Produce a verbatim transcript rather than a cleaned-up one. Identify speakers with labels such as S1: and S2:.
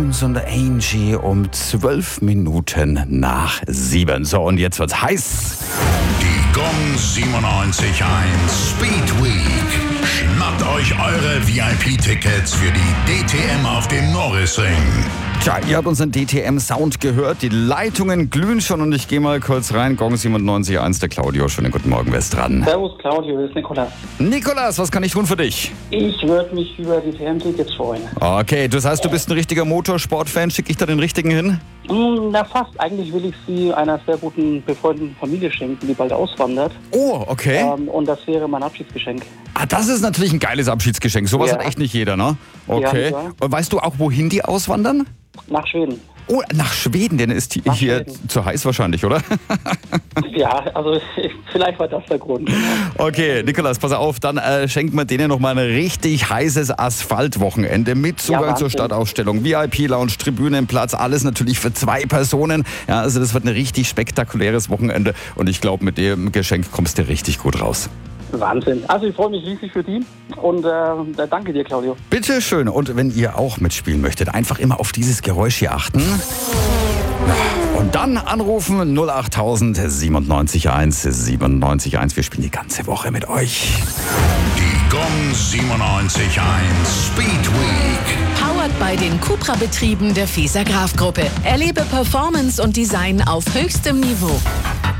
S1: Tunes und Angie um zwölf Minuten nach sieben. So, und jetzt wird's heiß.
S2: Die Gong siebenundneunzig Komma eins Speed Week. Schnappt euch eure V I P-Tickets für die D T M auf dem Norrisring.
S1: Tja, ihr habt unseren D T M-Sound gehört. Die Leitungen glühen schon und ich gehe mal kurz rein. Gong siebenundneunzig Komma eins, der Claudio. Schönen guten Morgen, wer ist dran?
S3: Servus Claudio, hier ist Nikolas.
S1: Nikolas, was kann ich tun für dich?
S3: Ich würde mich über die D T M-Tickets freuen.
S1: Okay, das heißt, du bist ein richtiger Motorsport-Fan. Schicke ich da den richtigen hin?
S3: Hm, na fast. Eigentlich will ich sie einer sehr guten, befreundeten Familie schenken, die bald auswandert.
S1: Oh, okay.
S3: Ähm, und das wäre mein Abschiedsgeschenk.
S1: Ah, das ist natürlich ein geiles Abschiedsgeschenk. Sowas
S3: Ja.
S1: hat echt nicht jeder, ne? Okay.
S3: Ja, ja.
S1: Und weißt du auch, wohin die auswandern?
S3: Nach Schweden.
S1: Oh, nach Schweden, denn ist die
S3: Nach
S1: hier
S3: Schweden.
S1: zu heiß wahrscheinlich, oder?
S3: Ja, also vielleicht war das der Grund.
S1: Okay, Nikolas, pass auf, dann äh, schenkt man denen nochmal ein richtig heißes Asphaltwochenende mit Zugang
S3: Ja,
S1: zur
S3: Wahnsinn.
S1: Stadtausstellung, V I P-Lounge, Tribünenplatz, alles natürlich für zwei Personen. Ja, also das wird ein richtig spektakuläres Wochenende und ich glaube, mit dem Geschenk kommst du richtig gut raus.
S3: Wahnsinn. Also ich freue mich riesig für die und äh, danke dir, Claudio.
S1: Bitte schön. Und wenn ihr auch mitspielen möchtet, einfach immer auf dieses Geräusch hier achten. Und dann anrufen null achttausend siebenundneunzig Komma eins siebenundneunzig Komma eins. Wir spielen die ganze Woche mit euch.
S2: Die Gong siebenundneunzig Komma eins Speed Week.
S4: Powered bei den Cupra-Betrieben der Fieser Graf Gruppe. Erlebe Performance und Design auf höchstem Niveau.